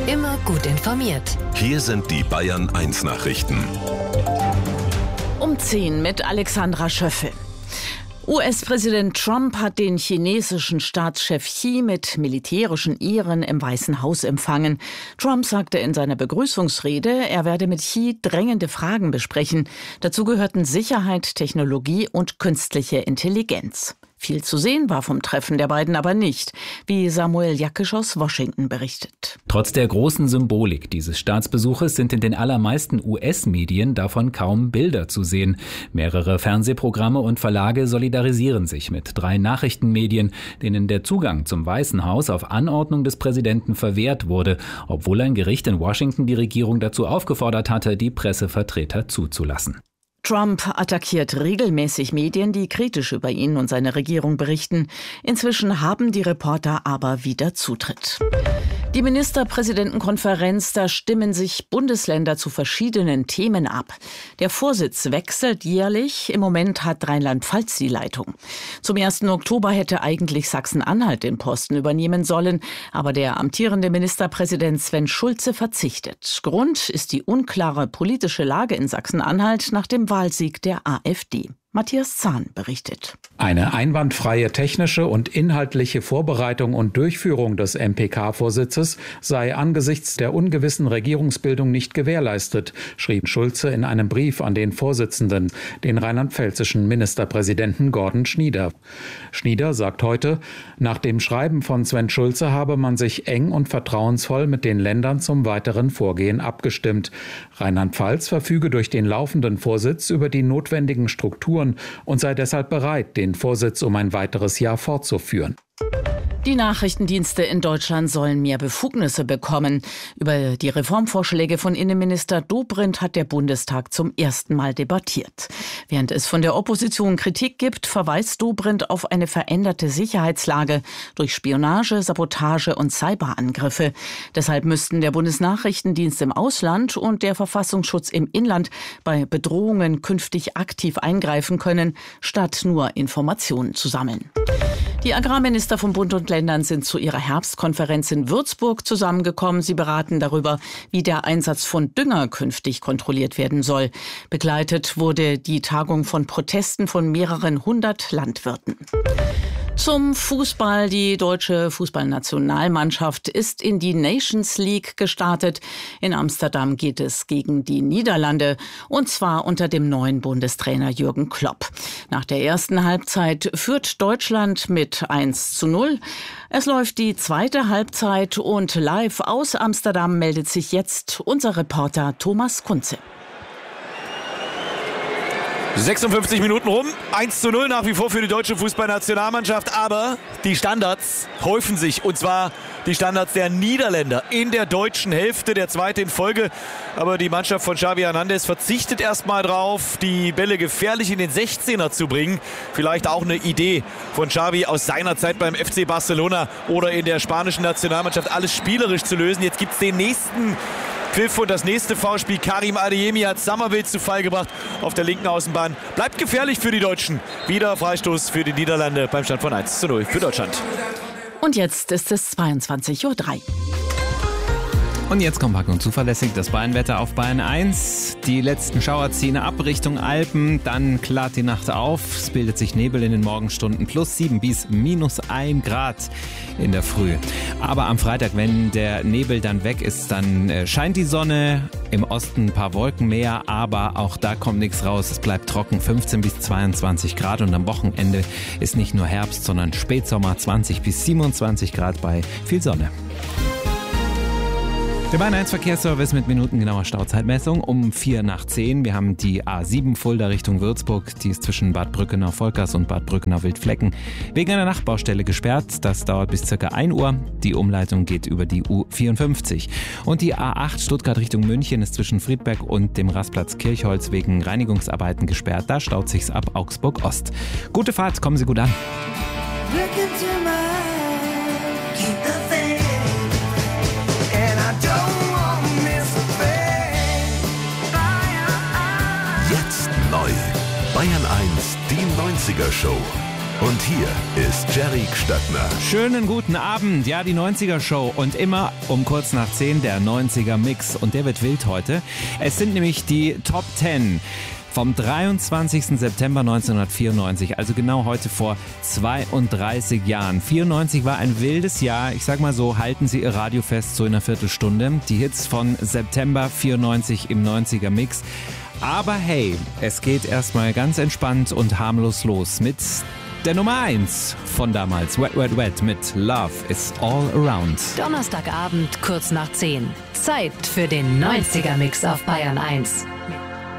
Immer gut informiert. Hier sind die Bayern 1 Nachrichten. Um 10 mit Alexandra Schöffel. US-Präsident Trump hat den chinesischen Staatschef Xi mit militärischen Ehren im Weißen Haus empfangen. Trump sagte in seiner Begrüßungsrede, er werde mit Xi drängende Fragen besprechen. Dazu gehörten Sicherheit, Technologie und künstliche Intelligenz. Viel zu sehen war vom Treffen der beiden aber nicht, wie Samuel Jackisch aus Washington berichtet. Trotz der großen Symbolik dieses Staatsbesuches sind in den allermeisten US-Medien davon kaum Bilder zu sehen. Mehrere Fernsehprogramme und Verlage solidarisieren sich mit 3 Nachrichtenmedien, denen der Zugang zum Weißen Haus auf Anordnung des Präsidenten verwehrt wurde, obwohl ein Gericht in Washington die Regierung dazu aufgefordert hatte, die Pressevertreter zuzulassen. Trump attackiert regelmäßig Medien, die kritisch über ihn und seine Regierung berichten. Inzwischen haben die Reporter aber wieder Zutritt. Die Ministerpräsidentenkonferenz, da stimmen sich Bundesländer zu verschiedenen Themen ab. Der Vorsitz wechselt jährlich. Im Moment hat Rheinland-Pfalz die Leitung. Zum 1. Oktober hätte eigentlich Sachsen-Anhalt den Posten übernehmen sollen. Aber der amtierende Ministerpräsident Sven Schulze verzichtet. Grund ist die unklare politische Lage in Sachsen-Anhalt nach dem Wahlsieg der AfD. Matthias Zahn berichtet. Eine einwandfreie technische und inhaltliche Vorbereitung und Durchführung des MPK-Vorsitzes sei angesichts der ungewissen Regierungsbildung nicht gewährleistet, schrieb Schulze in einem Brief an den Vorsitzenden, den rheinland-pfälzischen Ministerpräsidenten Gordon Schnieder. Schnieder sagt heute, nach dem Schreiben von Sven Schulze habe man sich eng und vertrauensvoll mit den Ländern zum weiteren Vorgehen abgestimmt. Rheinland-Pfalz verfüge durch den laufenden Vorsitz über die notwendigen Strukturen und sei deshalb bereit, den Vorsitz um ein weiteres Jahr fortzuführen. Die Nachrichtendienste in Deutschland sollen mehr Befugnisse bekommen. Über die Reformvorschläge von Innenminister Dobrindt hat der Bundestag zum ersten Mal debattiert. Während es von der Opposition Kritik gibt, verweist Dobrindt auf eine veränderte Sicherheitslage durch Spionage, Sabotage und Cyberangriffe. Deshalb müssten der Bundesnachrichtendienst im Ausland und der Verfassungsschutz im Inland bei Bedrohungen künftig aktiv eingreifen können, statt nur Informationen zu sammeln. Die Agrarminister von Bund und Ländern sind zu ihrer Herbstkonferenz in Würzburg zusammengekommen. Sie beraten darüber, wie der Einsatz von Dünger künftig kontrolliert werden soll. Begleitet wurde die Tagung von Protesten von mehreren 100 Landwirten. Zum Fußball. Die deutsche Fußballnationalmannschaft ist in die Nations League gestartet. In Amsterdam geht es gegen die Niederlande, und zwar unter dem neuen Bundestrainer Jürgen Klopp. Nach der ersten Halbzeit führt Deutschland mit 1:0. Es läuft die zweite Halbzeit und live aus Amsterdam meldet sich jetzt unser Reporter Thomas Kunze. 56 Minuten rum, 1:0 nach wie vor für die deutsche Fußballnationalmannschaft, aber die Standards häufen sich, und zwar die Standards der Niederländer in der deutschen Hälfte, der zweite in Folge. Aber die Mannschaft von Xavi Hernandez verzichtet erstmal drauf, die Bälle gefährlich in den 16er zu bringen. Vielleicht auch eine Idee von Xavi aus seiner Zeit beim FC Barcelona oder in der spanischen Nationalmannschaft, alles spielerisch zu lösen. Jetzt gibt es den nächsten Pfiff und das nächste Foulspiel. Karim Adeyemi hat Summerville zu Fall gebracht auf der linken Außenbahn. Bleibt gefährlich für die Deutschen. Wieder Freistoß für die Niederlande beim Stand von 1:0 für Deutschland. Und jetzt ist es 22:03 Uhr. Und jetzt kompakt und zuverlässig das Bayernwetter auf Bayern 1. Die letzten Schauer ziehen ab Richtung Alpen, dann klart die Nacht auf. Es bildet sich Nebel in den Morgenstunden, +7 bis -1 Grad in der Früh. Aber am Freitag, wenn der Nebel dann weg ist, dann scheint die Sonne. Im Osten ein paar Wolken mehr, aber auch da kommt nichts raus. Es bleibt trocken, 15 bis 22 Grad. Und am Wochenende ist nicht nur Herbst, sondern Spätsommer, 20 bis 27 Grad bei viel Sonne. Der Bayern 1 Verkehrsservice mit minutengenauer Stauzeitmessung um 9:04. Wir haben die A7 Fulda Richtung Würzburg. Die ist zwischen Bad Brückenau-Volkers und Bad Brückenau-Wildflecken wegen einer Nachtbaustelle gesperrt. Das dauert bis ca. 1 Uhr. Die Umleitung geht über die U54. Und die A8 Stuttgart Richtung München ist zwischen Friedberg und dem Rastplatz Kirchholz wegen Reinigungsarbeiten gesperrt. Da staut sich's ab Augsburg Ost. Gute Fahrt, kommen Sie gut an. Jetzt neu. Bayern 1, die 90er Show. Und hier ist Jerry Stöckner. Schönen guten Abend, ja, die 90er-Show und immer um kurz nach 10 der 90er-Mix. Und der wird wild heute. Es sind nämlich die Top 10 vom 23. September 1994, also genau heute vor 32 Jahren. 94 war ein wildes Jahr. Ich sag mal so, halten Sie Ihr Radio fest, so in einer Viertelstunde. Die Hits von September 94 im 90er-Mix. Aber hey, es geht erstmal ganz entspannt und harmlos los mit der Nummer 1 von damals, Wet Wet Wet mit Love is All Around. Donnerstagabend, kurz nach 10. Zeit für den 90er-Mix auf Bayern 1.